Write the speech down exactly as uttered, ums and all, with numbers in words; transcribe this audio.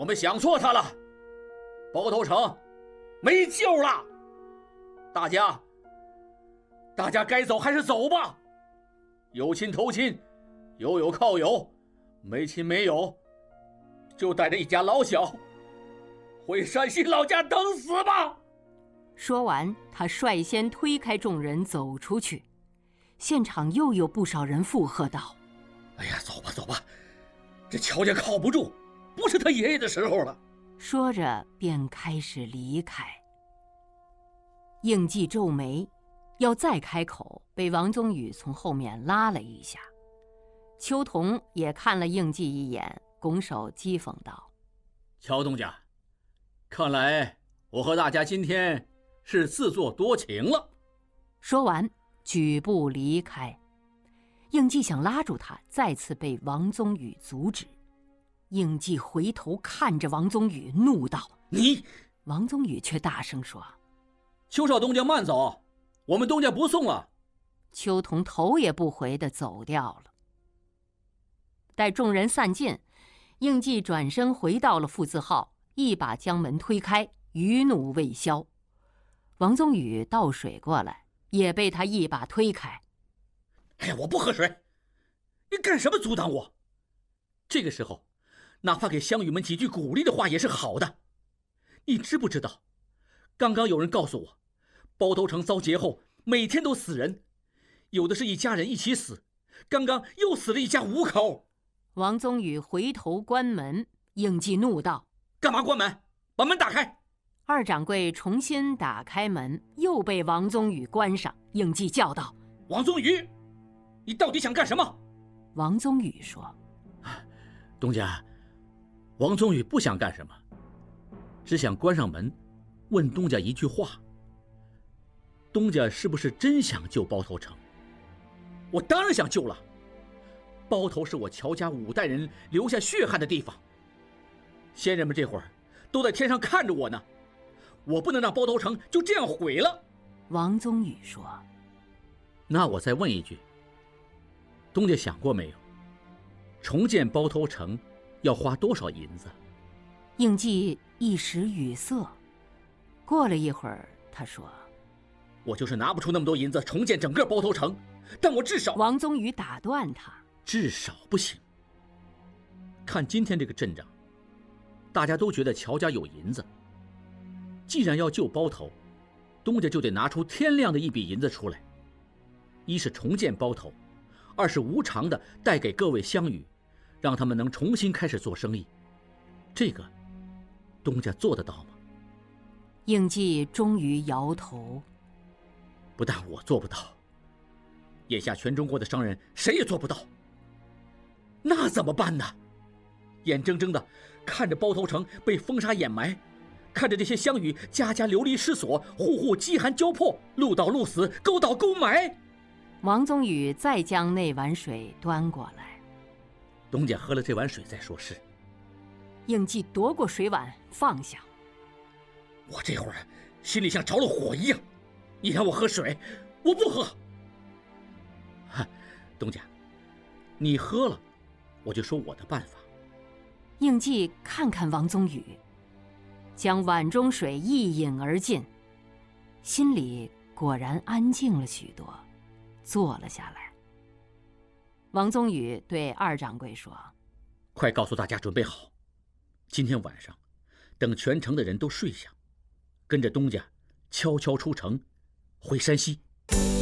我们想错他了，包头城没救了。大家，大家该走还是走吧。有亲投亲，有友靠友，没亲没友，就带着一家老小回山西老家等死吧。 说完，他率先推开众人走出去。现场又有不少人附和道： 哎呀，走吧走吧，这乔家靠不住，不是他爷爷的时候了。 说着便开始离开。应季皱眉，要再开口，被王宗宇从后面拉了一下。邱同也看了应季一眼，拱手讥讽道： 乔东家，看来我和大家今天是自作多情了。 说完举步离开。应季想拉住他，再次被王宗宇阻止。应季回头看着王宗宇，怒道： 你！ 王宗宇却大声说： 邱少东家慢走，我们东家不送了。 邱同头也不回地走掉了。待众人散尽，应季转身回到了副字号，一把将门推开，余怒未消。王宗宇倒水过来，也被他一把推开。 哎呀，我不喝水，你干什么阻挡我？这个时候哪怕给乡羽们几句鼓励的话也是好的。你知不知道，刚刚有人告诉我，包头城遭劫后每天都死人，有的是一家人一起死，刚刚又死了一家五口。 王宗宇回头关门，应季怒道： 干嘛关门？把门打开。 二掌柜重新打开门，又被王宗宇关上。应季叫道： 王宗宇，你到底想干什么？ 王宗宇说： 东家，王宗宇不想干什么，只想关上门，问东家一句话：东家是不是真想救包头城？我当然想救了。包头是我乔家五代人留下血汗的地方，先人们这会儿都在天上看着我呢，我不能让包头城就这样毁了。 王宗宇说： 那我再问一句，东家想过没有，重建包头城要花多少银子？ 应季一时语塞，过了一会儿，他说： 我就是拿不出那么多银子重建整个包头城，但我至少…… 王宗宇打断他： 至少不行。看今天这个阵仗，大家都觉得乔家有银子，既然要救包头，东家就得拿出天量的一笔银子出来，一是重建包头，二是无偿的带给各位乡羽，让他们能重新开始做生意。这个东家做得到吗？ 应季终于摇头： 不但我做不到，眼下全中国的商人谁也做不到。那怎么办呢？眼睁睁的看着包头城被风沙掩埋，看着这些乡羽家家流离失所，户户饥寒交迫，路倒路死，沟倒沟埋。 王宗宇再将那碗水端过来： 东家喝了这碗水再说事。 应季夺过水碗放下： 我这会儿心里像着了火一样，你让我喝水，我不喝。哈，东家，你喝了，我就说我的办法。 应季看看王宗宇，将碗中水一饮而尽，心里果然安静了许多，坐了下来。王宗宇对二掌柜说： 快告诉大家准备好，今天晚上等全城的人都睡下，跟着东家悄悄出城回山西。